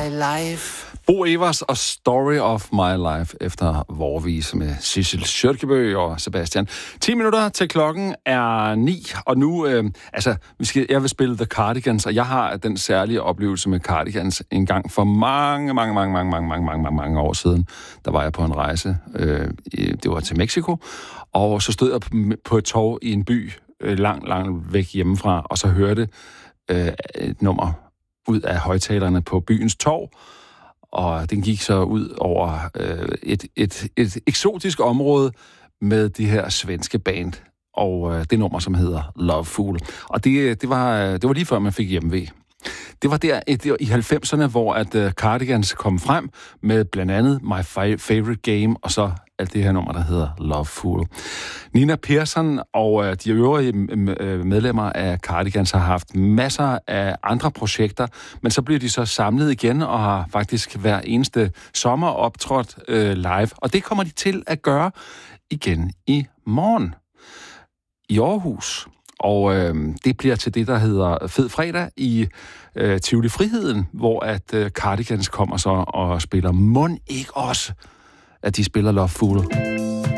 my life. Bo Evers og Story of My Life efter Vorvis med Sissel Kjølkebø og Sebastian. 10 minutter til klokken er 9, og nu, jeg vil spille The Cardigans, og jeg har den særlige oplevelse med Cardigans en gang for mange år siden. Der var jeg på en rejse, det var til Mexico, og så stod jeg på et torv i en by, langt væk hjemmefra, og så hørte et nummer ud af højtalerne på byens torv, og den gik så ud over et eksotisk område med de her svenske band, og det nummer, som hedder Love Fool. Og det var lige før, man fik hjemve. Det var der i 90'erne, hvor at Cardigans kom frem med blandt andet My Favorite Game, og så alt det her nummer, der hedder Love Fool. Nina Persson og de øvrige medlemmer af Cardigans har haft masser af andre projekter, men så bliver de så samlet igen og har faktisk hver eneste sommer optrådt live. Og det kommer de til at gøre igen i morgen i Aarhus. Og det bliver til det, der hedder Fed Fredag i Tivoli Friheden, hvor at Cardigans kommer så og spiller. Mon ikke også, at de spiller Love Fool.